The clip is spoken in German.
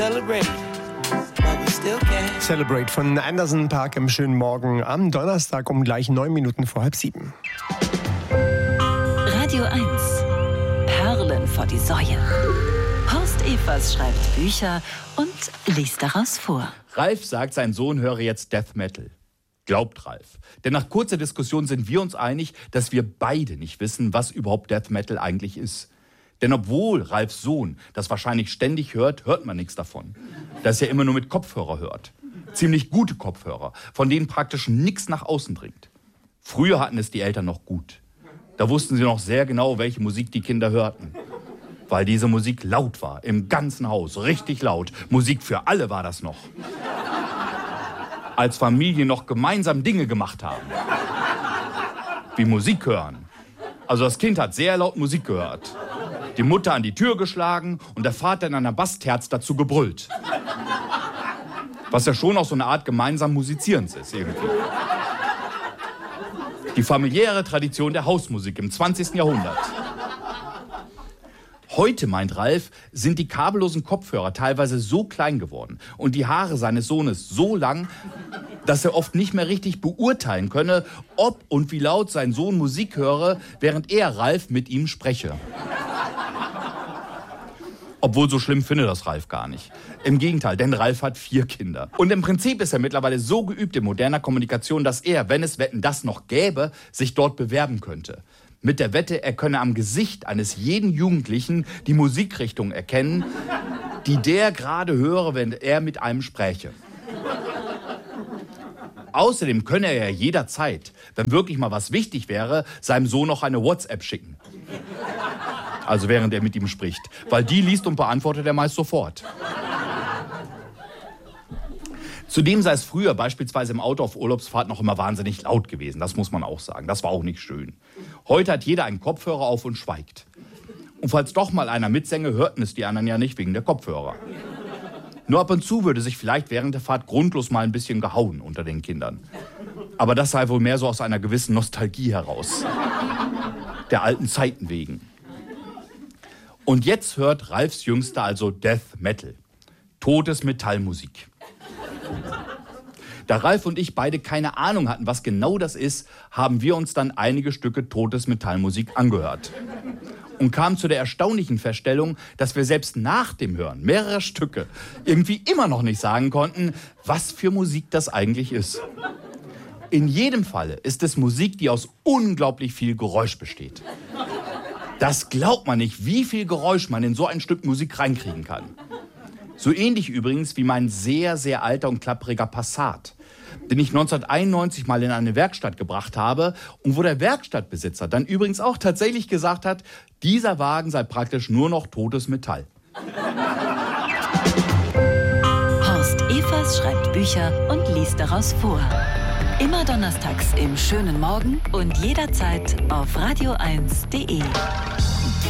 Celebrate von Anderson Paak im schönen Morgen am Donnerstag um gleich 9 Minuten vor 6:30. Radio 1. Perlen vor die Säue. Horst Evers schreibt Bücher und liest daraus vor. Ralf sagt, sein Sohn höre jetzt Death Metal. Glaubt Ralf. Denn nach kurzer Diskussion sind wir uns einig, dass wir beide nicht wissen, was überhaupt Death Metal eigentlich ist. Denn obwohl Ralfs Sohn das wahrscheinlich ständig hört, hört man nichts davon. Das er immer nur mit Kopfhörer hört. Ziemlich gute Kopfhörer, von denen praktisch nichts nach außen dringt. Früher hatten es die Eltern noch gut. Da wussten sie noch sehr genau, welche Musik die Kinder hörten. Weil diese Musik laut war, im ganzen Haus, richtig laut. Musik für alle war das noch. Als Familie noch gemeinsam Dinge gemacht haben. Wie Musik hören. Also das Kind hat sehr laut Musik gehört. Die Mutter an die Tür geschlagen und der Vater in einer Bassterz dazu gebrüllt. Was ja schon auch so eine Art gemeinsam Musizierens ist irgendwie. Die familiäre Tradition der Hausmusik im 20. Jahrhundert. Heute, meint Ralf, sind die kabellosen Kopfhörer teilweise so klein geworden und die Haare seines Sohnes so lang, dass er oft nicht mehr richtig beurteilen könne, ob und wie laut sein Sohn Musik höre, während er, Ralf, mit ihm spreche. Obwohl, so schlimm finde das Ralf gar nicht. Im Gegenteil, denn Ralf hat 4 Kinder. Und im Prinzip ist er mittlerweile so geübt in moderner Kommunikation, dass er, wenn es Wetten, das noch gäbe, sich dort bewerben könnte. Mit der Wette, er könne am Gesicht eines jeden Jugendlichen die Musikrichtung erkennen, die der gerade höre, wenn er mit einem spräche. Außerdem könne er ja jederzeit, wenn wirklich mal was wichtig wäre, seinem Sohn noch eine WhatsApp schicken. Also während er mit ihm spricht. Weil die liest und beantwortet er meist sofort. Zudem sei es früher beispielsweise im Auto auf Urlaubsfahrt noch immer wahnsinnig laut gewesen. Das muss man auch sagen. Das war auch nicht schön. Heute hat jeder einen Kopfhörer auf und schweigt. Und falls doch mal einer mitsänge, hörten es die anderen ja nicht wegen der Kopfhörer. Nur ab und zu würde sich vielleicht während der Fahrt grundlos mal ein bisschen gehauen unter den Kindern. Aber das sei wohl mehr so aus einer gewissen Nostalgie heraus. Der alten Zeiten wegen. Und jetzt hört Ralfs Jüngster also Death Metal. Totes Metallmusik. Da Ralf und ich beide keine Ahnung hatten, was genau das ist, haben wir uns dann einige Stücke totes Metallmusik angehört. Und kamen zu der erstaunlichen Feststellung, dass wir selbst nach dem Hören mehrerer Stücke irgendwie immer noch nicht sagen konnten, was für Musik das eigentlich ist. In jedem Falle ist es Musik, die aus unglaublich viel Geräusch besteht. Das glaubt man nicht, wie viel Geräusch man in so ein Stück Musik reinkriegen kann. So ähnlich übrigens wie mein sehr, sehr alter und klappriger Passat, den ich 1991 mal in eine Werkstatt gebracht habe und wo der Werkstattbesitzer dann übrigens auch tatsächlich gesagt hat, dieser Wagen sei praktisch nur noch totes Metall. Horst Evers schreibt Bücher und liest daraus vor. Immer donnerstags im schönen Morgen und jederzeit auf radio1.de.